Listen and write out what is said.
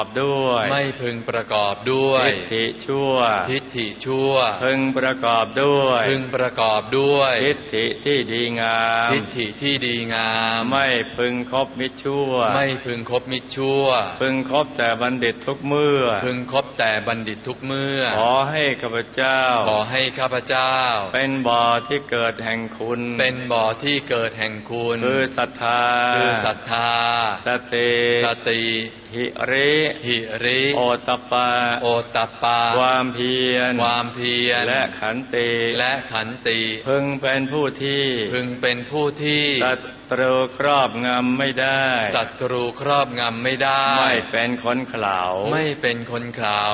ด้วยไม่พึงประกอบด้วยทิฏฐิชั่วทิฏฐิชั่วพึงประกอบด้วยพึงประกอบด้วยทิฏฐิที่ดีงามทิฏฐิที่ดีงามไม่พึงคบมิตรชั่วไม่พึงคบมิตรชั่วพึงคบแต่บัณฑิตทุกเมื่อพึงคบแต่บัณฑิตทุกเมื่อขอให้ข้าพเจ้าขอให้ข้าพเจ้าเป็นบ่อที่เกิดแห่งคุณเป็นบ่อที่เกิดแห่งคุณคือศรัทธาคือศรัทธาสติสติหิริหิริโอตตัปปะโอตตัปปะความเพียรความเพียรและขันติและขันติพึงเป็นผู้ที่พึงเป็นผู้ที่ศัตรูครอบงำไม่ได้ศัตรูครอบงำไม่ได้ไม่เป็นคนเขลาไม่เป็นคนเขลา